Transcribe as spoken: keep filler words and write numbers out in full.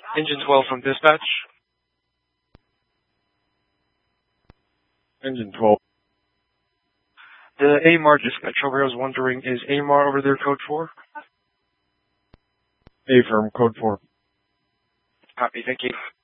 Engine twelve from dispatch. Engine twelve. The A M R dispatch over. I was wondering, is A M R over there code four? A firm, code four. Copy, thank you.